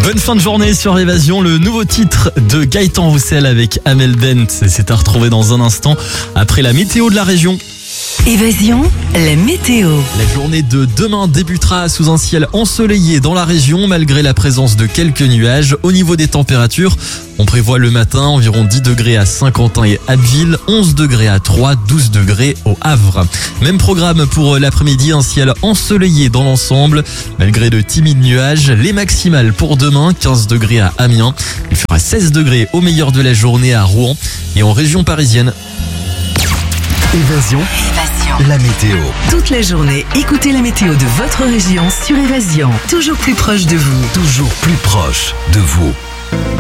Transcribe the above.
Bonne fin de journée sur Évasion, le nouveau titre de Gaëtan Roussel avec Amel Bent. C'est à retrouver dans un instant après la météo de la région. Évasion, la météo. La journée de demain débutera sous un ciel ensoleillé dans la région malgré la présence de quelques nuages. Au niveau des températures, on prévoit le matin environ 10 degrés à Saint-Quentin et Abbeville, 11 degrés à Troyes, 12 degrés au Havre. Même programme pour l'après-midi, un ciel ensoleillé dans l'ensemble malgré de timides nuages. Les maximales pour demain, 15 degrés à Amiens. Il fera 16 degrés au meilleur de la journée à Rouen et en région parisienne. Évasion, la météo. Toute la journée, écoutez la météo de votre région sur Évasion. Toujours plus proche de vous. Toujours plus proche de vous.